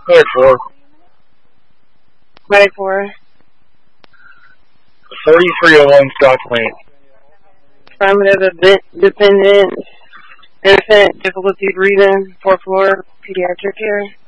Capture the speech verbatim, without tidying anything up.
Code four. Ready for thirty-three oh one Scotch Lane. affirmative event dependent infant difficulty breathing, fourth floor, pediatric care.